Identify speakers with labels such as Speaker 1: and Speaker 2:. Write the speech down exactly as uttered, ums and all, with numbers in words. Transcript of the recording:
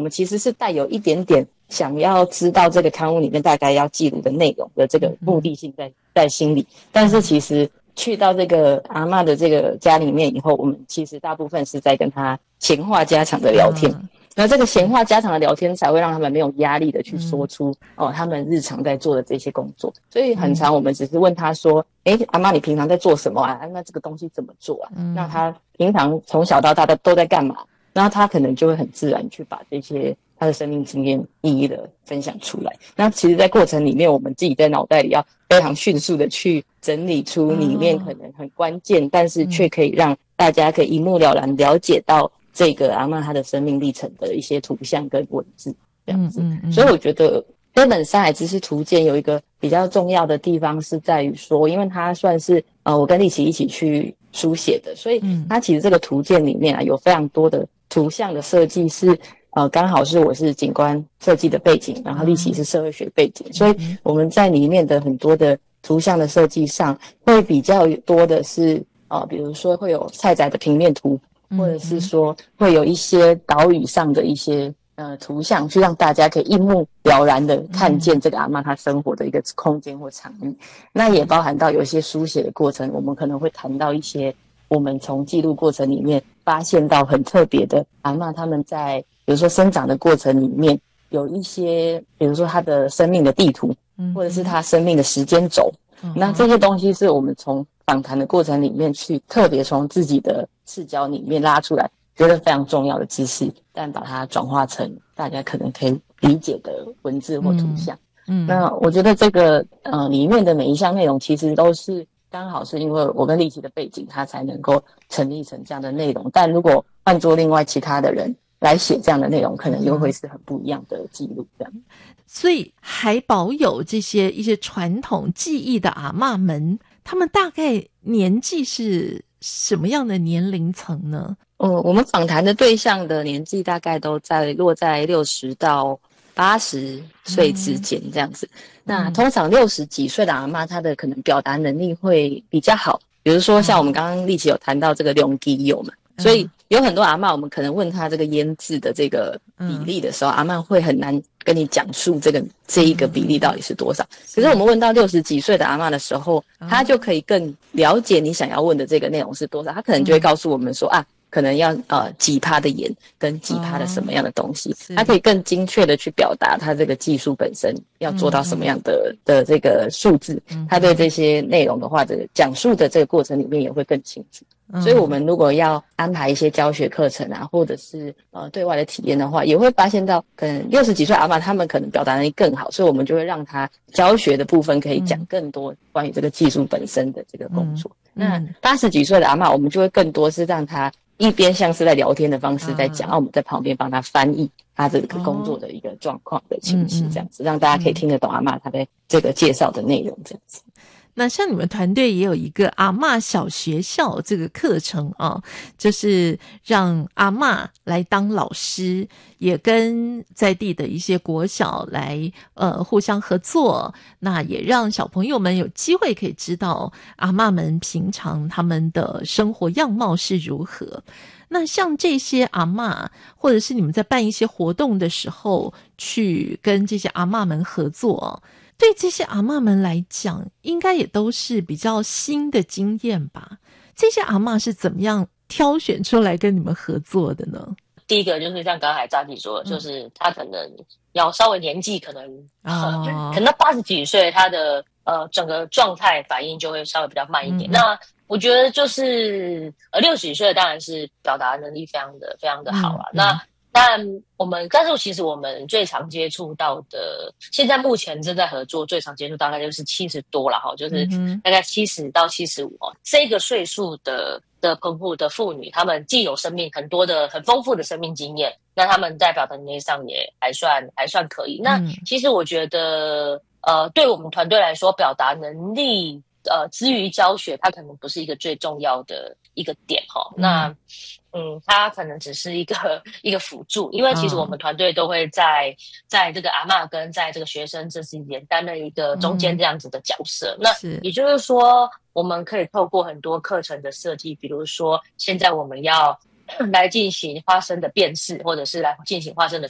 Speaker 1: 们其实是带有一点点想要知道这个刊物里面大概要记录的内容的这个目的性在在心里，但是其实去到这个阿嬷的这个家里面以后，我们其实大部分是在跟她闲话家常的聊天。嗯，那这个闲话家常的聊天才会让他们没有压力的去说出、嗯、哦他们日常在做的这些工作，所以很常我们只是问他说，诶阿嬷你平常在做什么啊？那这个东西怎么做啊？嗯、那他平常从小到大的都在干嘛？然后他可能就会很自然去把这些他的生命经验一一的分享出来。那其实在过程里面我们自己在脑袋里要非常迅速的去整理出里面可能很关键、哦、但是却可以让大家可以一目了然了解到这个阿嬷她的生命历程的一些图像跟文字这样子。嗯嗯嗯，所以我觉得这本山海知识图鉴有一个比较重要的地方是在于说，因为它算是呃我跟立奇一起去书写的，所以它其实这个图鉴里面啊有非常多的图像的设计是呃刚好是我是景观设计的背景，然后立奇是社会学背景、嗯、所以我们在里面的很多的图像的设计上会比较多的是呃比如说会有菜仔的平面图，或者是说会有一些岛屿上的一些呃图像，去让大家可以一目了然的看见这个阿嬷她生活的一个空间或场域。那也包含到有一些书写的过程，我们可能会谈到一些我们从记录过程里面发现到很特别的阿嬷他们在比如说生长的过程里面有一些比如说她的生命的地图，或者是她生命的时间轴、嗯、那这些东西是我们从访谈的过程里面去特别从自己的视角里面拉出来觉得非常重要的知识，但把它转化成大家可能可以理解的文字或图像。嗯，嗯那我觉得这个呃里面的每一项内容其实都是刚好是因为我跟立奇的背景它才能够成立成这样的内容，但如果换做另外其他的人来写这样的内容，可能又会是很不一样的记录这样。
Speaker 2: 所以还保有这些一些传统记忆的阿嬷们，他们大概年纪是什么样的年龄层呢？
Speaker 1: 嗯，我们访谈的对象的年纪大概都在落在六十到八十岁之间这样子、嗯、那通常六十几岁的阿嬷她的可能表达能力会比较好，比如说像我们刚刚立奇有谈到这个龙基友嘛、嗯、所以有很多阿嬷我们可能问她这个腌制的这个比例的时候、嗯、阿嬷会很难跟你讲述这个这一个比例到底是多少、嗯、可是我们问到六十几岁的阿嬷的时候、嗯、她就可以更了解你想要问的这个内容是多少，她可能就会告诉我们说、嗯、啊可能要呃几趴的盐跟几趴的什么样的东西，它、哦、可以更精确的去表达它这个技术本身要做到什么样的、嗯、的这个数字，它对这些内容的话，这个讲述的这个过程里面也会更清楚。所以我们如果要安排一些教学课程啊，或者是呃对外的体验的话，也会发现到可能六十几岁阿嬷他们可能表达能力更好，所以我们就会让他教学的部分可以讲更多关于这个技术本身的这个工作。嗯、那八十几岁的阿嬷，我们就会更多是让他一边像是在聊天的方式在讲，然后、啊、我们在旁边帮他翻译他这个工作的一个状况的情形，这样子、哦、让大家可以听得懂阿嬷他在这个介绍的内容这样子。
Speaker 2: 那像你们团队也有一个阿嬷小学校这个课程啊，就是让阿嬷来当老师，也跟在地的一些国小来呃互相合作，那也让小朋友们有机会可以知道阿嬷们平常他们的生活样貌是如何。那像这些阿嬷，或者是你们在办一些活动的时候去跟这些阿嬷们合作，对这些阿嬷们来讲应该也都是比较新的经验吧？这些阿嬷是怎么样挑选出来跟你们合作的呢？
Speaker 3: 第一个就是像刚才张琪说的、嗯、就是他可能要稍微年纪可能、哦呃、可能到八十几岁，他的呃整个状态反应就会稍微比较慢一点、嗯、那我觉得就是呃六十几岁当然是表达能力非常的非常的好啊、嗯、那但我们但是其实我们最常接触到的，现在目前正在合作最常接触大概就是七十多啦齁，就是大概七十到七十五齁，这个岁数的的澎湖的妇女，她们既有生命很多的很丰富的生命经验，那她们在表达能力上也还算还算可以。那其实我觉得呃对我们团队来说，表达能力呃之于教学，它可能不是一个最重要的一个点齁。那嗯，它可能只是一个一个辅助，因为其实我们团队都会在在这个阿嬷跟在这个学生这之间担任一个中间这样子的角色。嗯、那也就是说，我们可以透过很多课程的设计，比如说现在我们要来进行花生的辨识，或者是来进行花生的